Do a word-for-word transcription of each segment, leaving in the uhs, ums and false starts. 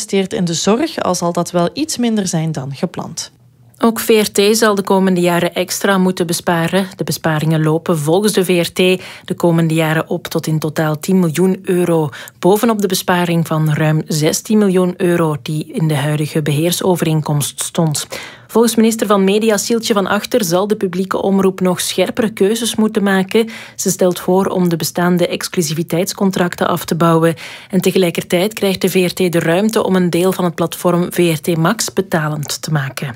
geïnvesteerd in de zorg, al zal dat wel iets minder zijn dan gepland. Ook V R T zal de komende jaren extra moeten besparen. De besparingen lopen volgens de V R T de komende jaren op tot in totaal tien miljoen euro. Bovenop de besparing van ruim zestien miljoen euro die in de huidige beheersovereenkomst stond. Volgens minister van Media Sieltje van Achter zal de publieke omroep nog scherpere keuzes moeten maken. Ze stelt voor om de bestaande exclusiviteitscontracten af te bouwen. En tegelijkertijd krijgt de V R T de ruimte om een deel van het platform V R T Max betalend te maken.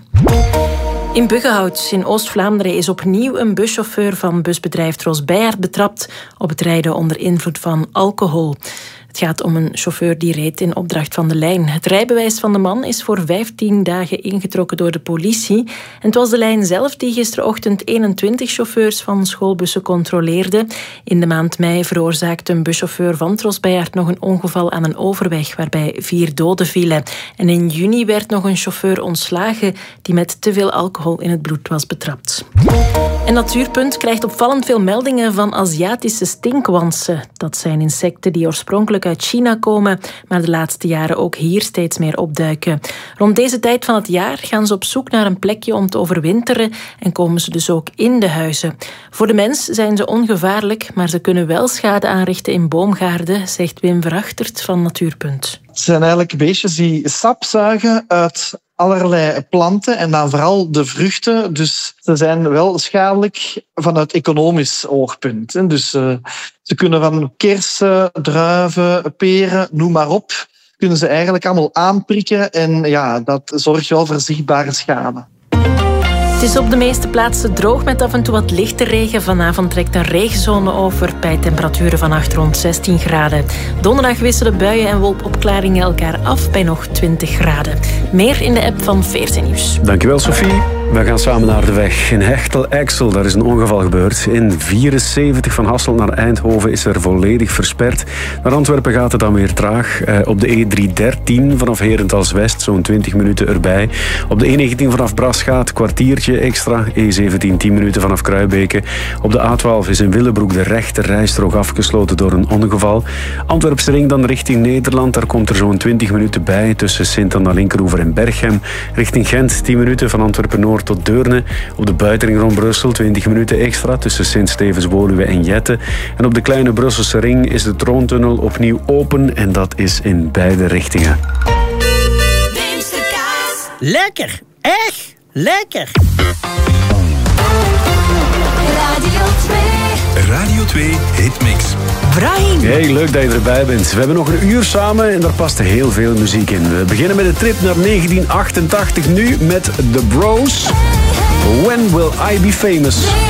In Buggenhout in Oost-Vlaanderen is opnieuw een buschauffeur van busbedrijf Tros Beyaert betrapt op het rijden onder invloed van alcohol. Het gaat om een chauffeur die reed in opdracht van de lijn. Het rijbewijs van de man is voor vijftien dagen ingetrokken door de politie. En het was de lijn zelf die gisterochtend eenentwintig chauffeurs van schoolbussen controleerde. In de maand mei veroorzaakte een buschauffeur van Tros Beyaert nog een ongeval aan een overweg waarbij vier doden vielen. En in juni werd nog een chauffeur ontslagen die met te veel alcohol in het bloed was betrapt. En Natuurpunt krijgt opvallend veel meldingen van Aziatische stinkwansen. Dat zijn insecten die oorspronkelijk uit China komen, maar de laatste jaren ook hier steeds meer opduiken. Rond deze tijd van het jaar gaan ze op zoek naar een plekje om te overwinteren en komen ze dus ook in de huizen. Voor de mens zijn ze ongevaarlijk, maar ze kunnen wel schade aanrichten in boomgaarden, zegt Wim Verachtert van Natuurpunt. Het zijn eigenlijk beestjes die sap zuigen uit allerlei planten en dan vooral de vruchten. Dus ze zijn wel schadelijk vanuit economisch oogpunt. Dus uh, ze kunnen van kersen, druiven, peren, noem maar op, kunnen ze eigenlijk allemaal aanprikken en ja, dat zorgt wel voor zichtbare schade. Het is op de meeste plaatsen droog met af en toe wat lichte regen. Vanavond trekt een regenzone over bij temperaturen vannacht rond zestien graden. Donderdag wisselen buien en wolkopklaringen elkaar af bij nog twintig graden. Meer in de app van veertien Nieuws. Dankjewel, Sophie. We gaan samen naar de weg. In Hechtel-Exel, daar is een ongeval gebeurd. In vierenzeventig van Hasselt naar Eindhoven is er volledig versperd. Naar Antwerpen gaat het dan weer traag. Uh, op de E driehonderddertien vanaf Herentals-West, zo'n twintig minuten erbij. Op de E negentien vanaf Brasgaat, kwartiertje extra. E zeventien, tien minuten vanaf Kruibeke. Op de A twaalf is in Willebroek de rechter rijstrook afgesloten door een ongeval. Antwerpse ring dan richting Nederland. Daar komt er zo'n twintig minuten bij tussen Sint-Anna Linkeroever en Berchem. Richting Gent, tien minuten van Antwerpen-Noord tot Deurne. Op de buitenring rond Brussel twintig minuten extra tussen Sint-Stevens-Woluwe en Jette. En op de kleine Brusselse ring is de Troontunnel opnieuw open en dat is in beide richtingen. Lekker, echt lekker. Radio twee. Radio twee Hitmix. Brahim. Hey, leuk dat je erbij bent. We hebben nog een uur samen en daar past heel veel muziek in. We beginnen met een trip naar negentien achtentachtig nu met The Bros. When Will I Be Famous?